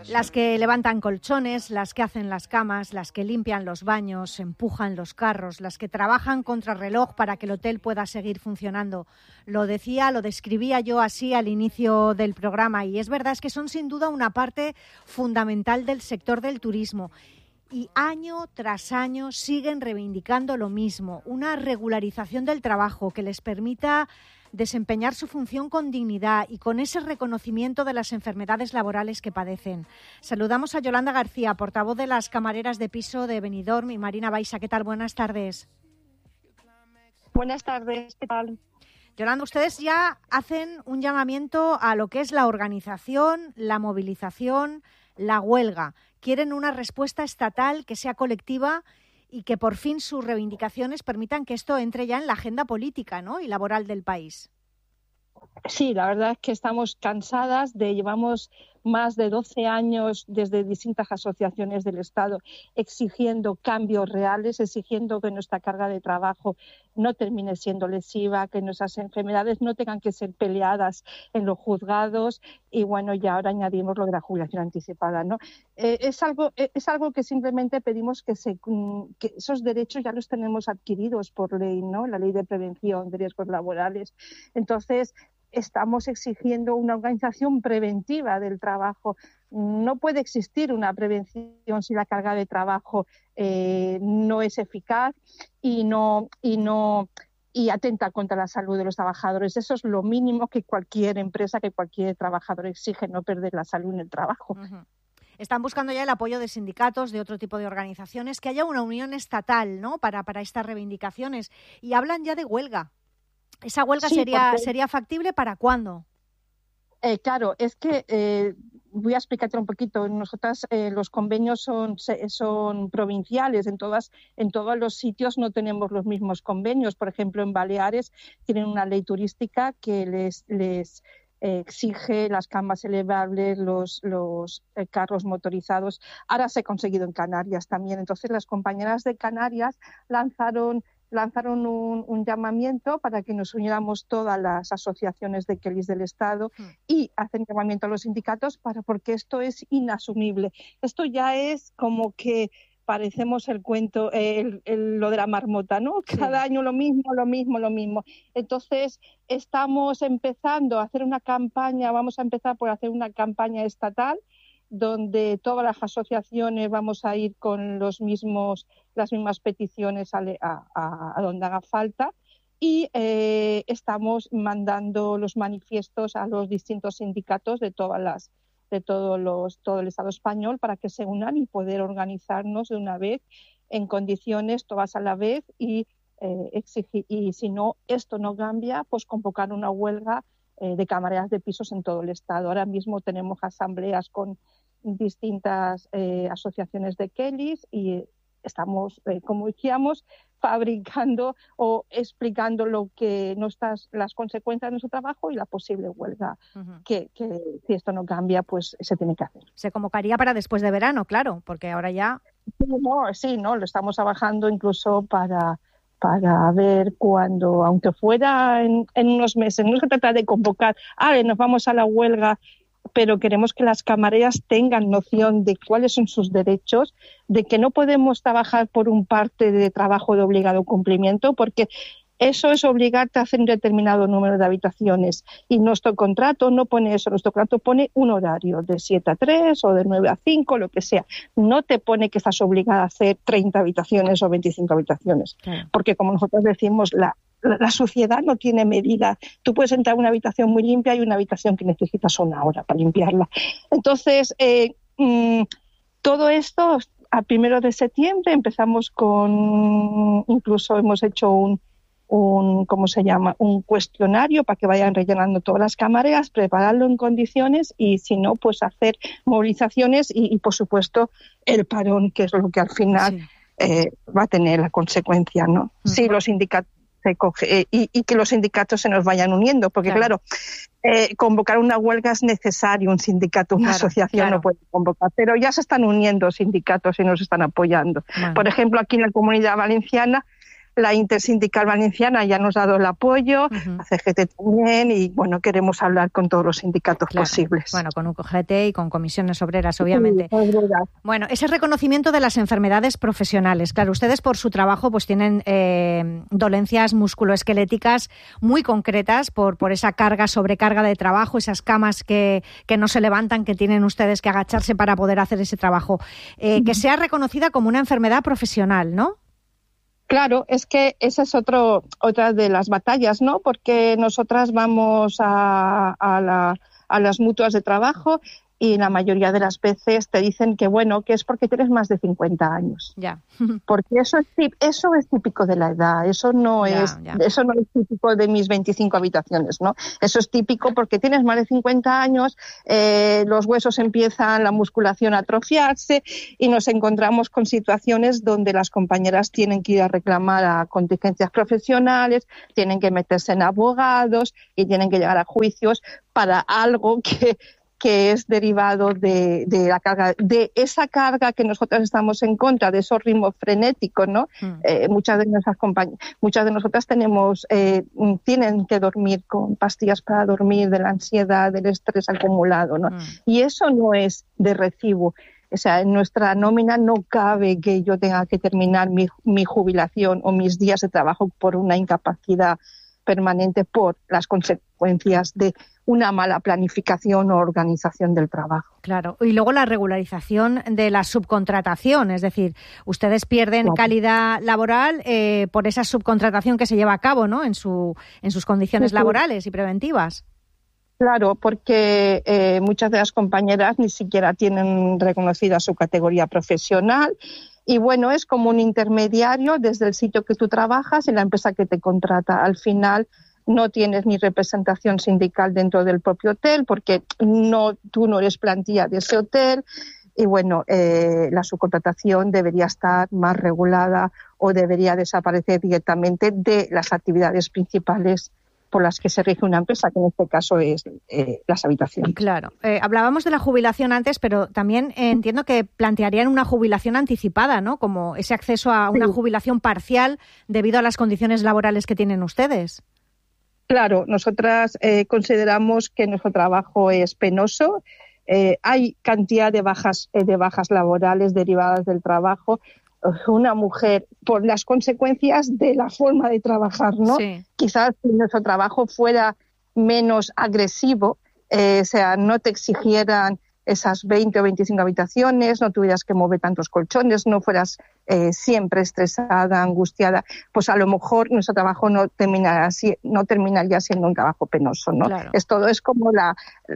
Las que levantan colchones, las que hacen las camas, las que limpian los baños, empujan los carros, las que trabajan contra reloj para que el hotel pueda seguir funcionando. Lo describía yo así al inicio del programa, y es verdad, es que son sin duda una parte fundamental del sector del turismo. Y año tras año siguen reivindicando lo mismo, una regularización del trabajo que les permita desempeñar su función con dignidad y con ese reconocimiento de las enfermedades laborales que padecen. Saludamos a Yolanda García, portavoz de las camareras de piso de Benidorm, y Marina Baixa. ¿Qué tal? Buenas tardes. Buenas tardes, ¿qué tal? Yolanda, ustedes ya hacen un llamamiento a lo que es la organización, la movilización, la huelga. Quieren una respuesta estatal que sea colectiva y que por fin sus reivindicaciones permitan que esto entre ya en la agenda política, ¿no?, y laboral del país. Sí, la verdad es que estamos cansadas llevamos más de 12 años desde distintas asociaciones del Estado exigiendo cambios reales, exigiendo que nuestra carga de trabajo no termine siendo lesiva, que nuestras enfermedades no tengan que ser peleadas en los juzgados, y bueno, y ahora añadimos lo de la jubilación anticipada, ¿no? Es algo que simplemente pedimos que esos derechos ya los tenemos adquiridos por ley, ¿no? La Ley de Prevención de Riesgos Laborales. Entonces, estamos exigiendo una organización preventiva del trabajo. No puede existir una prevención si la carga de trabajo no es eficaz y atenta contra la salud de los trabajadores. Eso es lo mínimo que cualquier empresa, que cualquier trabajador exige, no perder la salud en el trabajo. Uh-huh. Están buscando ya el apoyo de sindicatos, de otro tipo de organizaciones, que haya una unión estatal, ¿no?, para estas reivindicaciones. Y hablan ya de huelga. ¿Esa huelga sería factible para cuándo? Claro, es que voy a explicarte un poquito. Nosotras los convenios son provinciales. En todos los sitios no tenemos los mismos convenios. Por ejemplo, en Baleares tienen una ley turística que les exige las camas elevables, los carros motorizados. Ahora se ha conseguido en Canarias también. Entonces, las compañeras de Canarias lanzaron un llamamiento para que nos uniéramos todas las asociaciones de kellys del Estado y hacen llamamiento a los sindicatos porque esto es inasumible. Esto ya es como que parecemos el cuento, lo de la marmota, ¿no? Cada año lo mismo. Entonces, estamos empezando a hacer una campaña, vamos a empezar por hacer una campaña estatal donde todas las asociaciones vamos a ir con las mismas peticiones a donde haga falta, y estamos mandando los manifiestos a los distintos sindicatos de todo el Estado español para que se unan y poder organizarnos de una vez en condiciones todas a la vez y exigir, y si no esto no cambia, pues convocar una huelga de camareras de pisos en todo el Estado. Ahora mismo tenemos asambleas con distintas asociaciones de kellys y estamos, como decíamos, fabricando o explicando las consecuencias de nuestro trabajo y la posible huelga que si esto no cambia, pues se tiene que hacer. Se convocaría para después de verano, claro, porque ahora ya... No, lo estamos trabajando incluso para ver cuándo, aunque fuera en unos meses. No se trata de convocar, nos vamos a la huelga, pero queremos que las camareras tengan noción de cuáles son sus derechos, de que no podemos trabajar por un parte de trabajo de obligado cumplimiento, porque eso es obligarte a hacer un determinado número de habitaciones. Y nuestro contrato no pone eso, nuestro contrato pone un horario de 7 a 3 o de 9 a 5, lo que sea. No te pone que estás obligada a hacer 30 habitaciones o 25 habitaciones. Claro. Porque, como nosotros decimos, la suciedad no tiene medida. Tú puedes entrar a una habitación muy limpia y una habitación que necesitas una hora para limpiarla. Entonces, todo esto, a 1 de septiembre empezamos incluso hemos hecho un cuestionario para que vayan rellenando todas las camareras, prepararlo en condiciones y si no, pues hacer movilizaciones y por supuesto, el parón, que es lo que al final va a tener la consecuencia, ¿no? Uh-huh. Sí, los sindicatos se coge y que los sindicatos se nos vayan uniendo, porque claro, convocar una huelga es necesario, un sindicato, una asociación no puede convocar, pero ya se están uniendo sindicatos y nos están apoyando. Por ejemplo, aquí en la Comunidad Valenciana la Intersindical Valenciana ya nos ha dado el apoyo, la CGT también, y bueno, queremos hablar con todos los sindicatos posibles. Bueno, con UGT y con comisiones obreras, obviamente. Sí, es verdad. Bueno, ese reconocimiento de las enfermedades profesionales. Claro, ustedes por su trabajo pues tienen dolencias musculoesqueléticas muy concretas por esa sobrecarga de trabajo, esas camas que no se levantan, que tienen ustedes que agacharse para poder hacer ese trabajo. Que sea reconocida como una enfermedad profesional, ¿no? Claro, es que esa es otra de las batallas, ¿no? Porque nosotras vamos a las mutuas de trabajo y la mayoría de las veces te dicen que que es porque tienes más de 50 años. Ya. Porque eso es típico de la edad, eso no es típico de mis 25 habitaciones, ¿no? Eso es típico porque tienes más de 50 años, los huesos empiezan, la musculación a atrofiarse y nos encontramos con situaciones donde las compañeras tienen que ir a reclamar a contingencias profesionales, tienen que meterse en abogados y tienen que llegar a juicios para algo que es derivado de la carga, de esa carga que nosotras estamos en contra, de esos ritmos frenéticos, ¿no? Muchas de nosotras tienen que dormir con pastillas para dormir, de la ansiedad, del estrés acumulado, ¿no? Y eso no es de recibo. O sea, en nuestra nómina no cabe que yo tenga que terminar mi jubilación o mis días de trabajo por una incapacidad permanente por las consecuencias de una mala planificación o organización del trabajo. Claro, y luego la regularización de la subcontratación, es decir, ustedes pierden calidad laboral por esa subcontratación que se lleva a cabo, ¿no? En sus condiciones laborales y preventivas. Claro, porque muchas de las compañeras ni siquiera tienen reconocida su categoría profesional. Y bueno, es como un intermediario desde el sitio que tú trabajas y la empresa que te contrata. Al final no tienes ni representación sindical dentro del propio hotel porque tú no eres plantilla de ese hotel. Y bueno, la subcontratación debería estar más regulada o debería desaparecer directamente de las actividades principales por las que se rige una empresa, que en este caso es las habitaciones. Claro. Hablábamos de la jubilación antes, pero también entiendo que plantearían una jubilación anticipada, ¿no? Como ese acceso a una jubilación parcial debido a las condiciones laborales que tienen ustedes. Claro, nosotras consideramos que nuestro trabajo es penoso. Hay cantidad de bajas laborales derivadas del trabajo. Una mujer, por las consecuencias de la forma de trabajar, ¿no? Sí. Quizás si nuestro trabajo fuera menos agresivo, o sea, no te exigieran esas 20 o 25 habitaciones, no tuvieras que mover tantos colchones, no fueras siempre estresada, angustiada, pues a lo mejor nuestro trabajo no terminaría siendo un trabajo penoso, ¿no? Claro. Todo es como la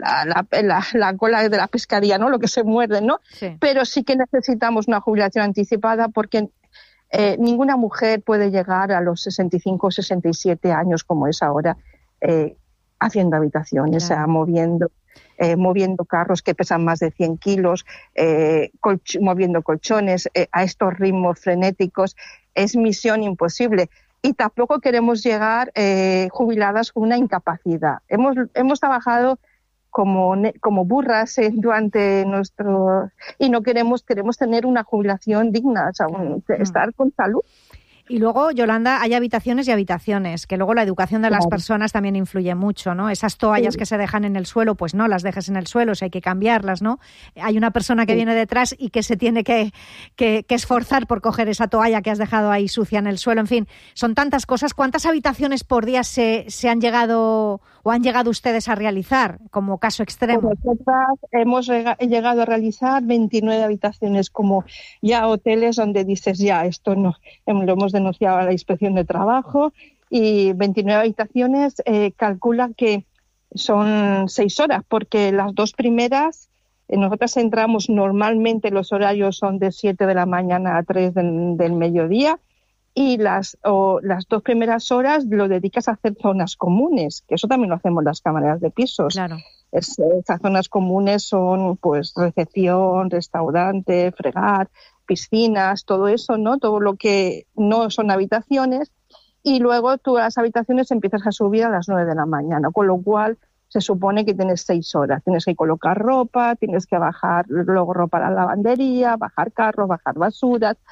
cola de la pescadilla, ¿no? Lo que se muerde, ¿no? Sí. Pero sí que necesitamos una jubilación anticipada porque ninguna mujer puede llegar a los 65 o 67 años como es ahora haciendo habitaciones, claro. O sea, moviendo carros que pesan más de 100 kilos, moviendo colchones a estos ritmos frenéticos, es misión imposible. Y tampoco queremos llegar jubiladas con una incapacidad. Hemos trabajado como burras durante y no queremos tener una jubilación digna, o sea, estar con salud. Y luego, Yolanda, hay habitaciones y habitaciones, que luego la educación de las personas también influye mucho, ¿no? Esas toallas que se dejan en el suelo, pues no las dejes en el suelo, si hay que cambiarlas, ¿no? Hay una persona que viene detrás y que se tiene que esforzar por coger esa toalla que has dejado ahí sucia en el suelo. En fin, son tantas cosas. ¿Cuántas habitaciones por día se han llegado o han llegado ustedes a realizar como caso extremo? Pues nosotras hemos llegado a realizar 29 habitaciones, como ya hoteles donde dices, ya, esto no, lo hemos denunciado a la Inspección de Trabajo, y 29 habitaciones calcula que son 6 horas, porque las dos primeras, nosotras entramos normalmente, los horarios son de 7 de la mañana a 3 del mediodía, y las 2 primeras horas lo dedicas a hacer zonas comunes, que eso también lo hacemos las camareras de pisos. Claro. Esas zonas comunes son pues recepción, restaurante, fregar, piscinas, todo eso, ¿no? Todo lo que no son habitaciones, y luego tú a las habitaciones empiezas a subir a las 9 de la mañana, con lo cual se supone que tienes 6 horas. Tienes que colocar ropa, tienes que bajar luego ropa a la lavandería, bajar carros, bajar basuras.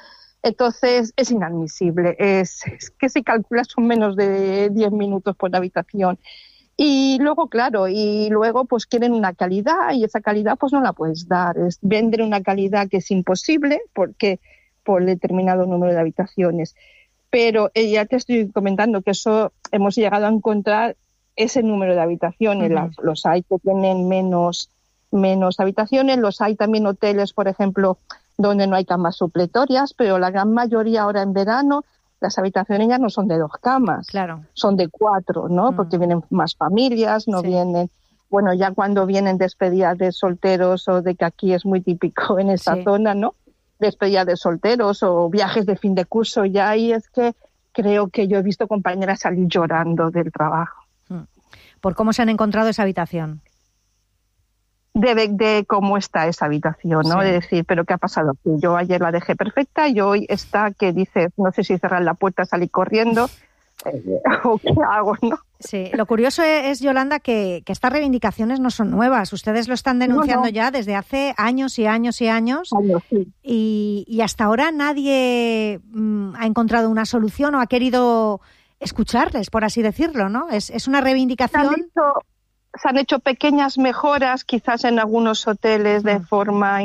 Entonces es inadmisible, es que si calculas son menos de 10 minutos por habitación. Y luego, claro, pues quieren una calidad y esa calidad pues no la puedes dar. Venden una calidad que es imposible porque por determinado número de habitaciones. Pero ya te estoy comentando que eso hemos llegado a encontrar ese número de habitaciones. Uh-huh. Los hay que tienen menos habitaciones, los hay también hoteles, por ejemplo, donde no hay camas supletorias, pero la gran mayoría ahora en verano las habitaciones ya no son de 2 camas, claro, son de 4, ¿no? Porque vienen más familias, no vienen, bueno, ya cuando vienen despedidas de solteros o de que aquí es muy típico en esta zona, ¿no? Despedidas de solteros o viajes de fin de curso, ya ahí es que creo que yo he visto compañeras salir llorando del trabajo. ¿Por cómo se han encontrado esa habitación? De cómo está esa habitación, ¿no? Sí. De decir, ¿pero qué ha pasado aquí? Yo ayer la dejé perfecta y hoy está que dice, no sé si cerrar la puerta, salir corriendo o qué hago, ¿no? Sí, lo curioso es, Yolanda, que estas reivindicaciones no son nuevas. Ustedes lo están denunciando ya desde hace años y años y años. Sí. Y hasta ahora nadie ha encontrado una solución o ha querido escucharles, por así decirlo, ¿no? Es una reivindicación. Se han hecho pequeñas mejoras, quizás en algunos hoteles de forma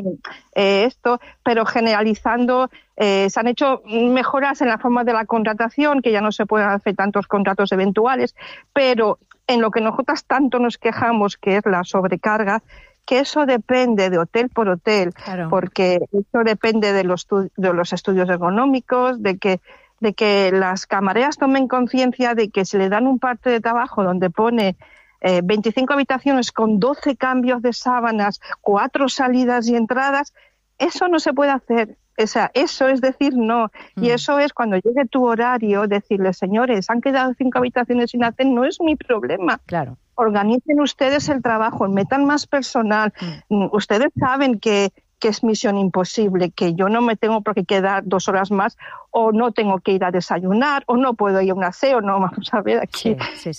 pero generalizando se han hecho mejoras en la forma de la contratación, que ya no se pueden hacer tantos contratos eventuales, pero en lo que nosotras tanto nos quejamos, que es la sobrecarga, que eso depende de hotel por hotel, claro. Porque eso depende de los estudios económicos, de que las camareras tomen conciencia de que se le dan un parte de trabajo donde pone 25 habitaciones con 12 cambios de sábanas, 4 salidas y entradas, eso no se puede hacer. O sea, eso es decir no. Y eso es cuando llegue tu horario, decirles, señores, han quedado 5 habitaciones sin hacer, no es mi problema. Claro. Organicen ustedes el trabajo, metan más personal. Ustedes saben que es misión imposible, que yo no me tengo por qué quedar 2 horas más, o no tengo que ir a desayunar, o no puedo ir a un aseo, no, vamos a ver, aquí sí.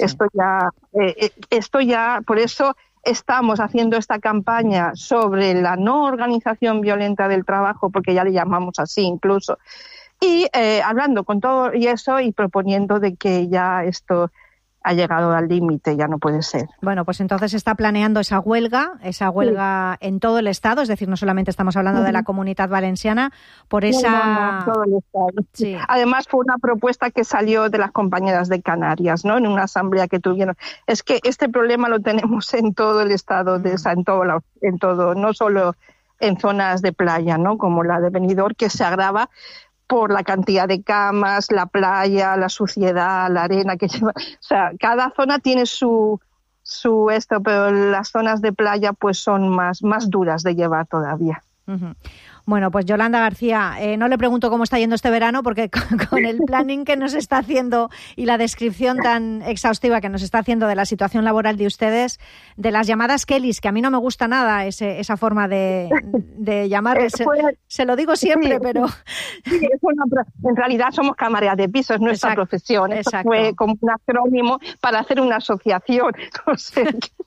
Esto ya, por eso estamos haciendo esta campaña sobre la no organización violenta del trabajo, porque ya le llamamos así incluso, y hablando con todo y eso y proponiendo de que ya esto ha llegado al límite, ya no puede ser. Bueno, pues entonces se está planeando esa huelga en todo el Estado, es decir, no solamente estamos hablando de la Comunitat Valenciana, por esa... No, todo el Estado. Sí. Además fue una propuesta que salió de las compañeras de Canarias, ¿no? En una asamblea que tuvieron. Es que este problema lo tenemos en todo el Estado, en todo, no solo en zonas de playa, ¿no? Como la de Benidorm, que se agrava por la cantidad de camas, la playa, la suciedad, la arena que lleva. O sea, cada zona tiene su pero las zonas de playa pues son más duras de llevar todavía. Uh-huh. Bueno, pues Yolanda García, no le pregunto cómo está yendo este verano porque con el planning que nos está haciendo y la descripción tan exhaustiva que nos está haciendo de la situación laboral de ustedes, de las llamadas Kellys, que a mí no me gusta nada esa forma de llamarles, se lo digo siempre, pero... Sí, en realidad somos camareras de piso, es nuestra profesión. Esto fue como un acrónimo para hacer una asociación. No sé.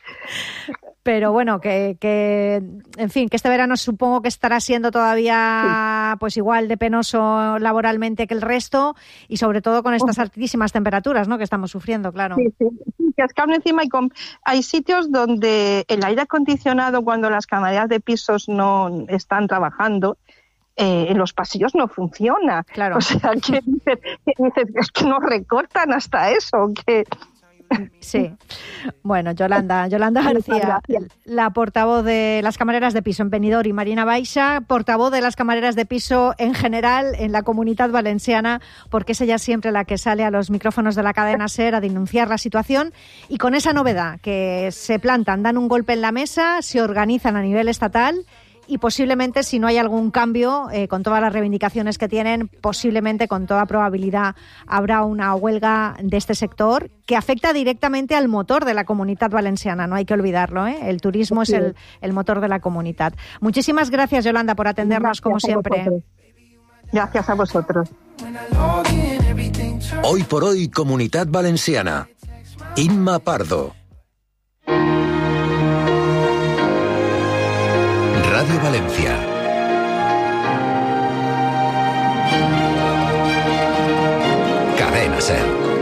Pero bueno, que en fin, que este verano supongo que estará siendo todavía pues igual de penoso laboralmente que el resto y sobre todo con estas altísimas temperaturas, ¿no?, que estamos sufriendo, claro. Sí, que es que aún encima hay sitios donde el aire acondicionado, cuando las camareras de pisos no están trabajando, en los pasillos no funciona. Claro. O sea, que dices, es que nos recortan hasta eso, que... Sí. Bueno, Yolanda García, la portavoz de las camareras de piso en Benidorm y Marina Baixa, portavoz de las camareras de piso en general en la Comunitat Valenciana, porque es ella siempre la que sale a los micrófonos de la cadena SER a denunciar la situación y con esa novedad que se plantan, dan un golpe en la mesa, se organizan a nivel estatal y posiblemente, si no hay algún cambio, con todas las reivindicaciones que tienen, posiblemente, con toda probabilidad, habrá una huelga de este sector que afecta directamente al motor de la Comunitat Valenciana, no hay que olvidarlo, ¿eh? El turismo es el motor de la comunidad. Muchísimas gracias, Yolanda, por atendernos, como siempre. Gracias a vosotros. Hoy por hoy, Comunitat Valenciana. Inma Pardo. Radio Valencia. SER.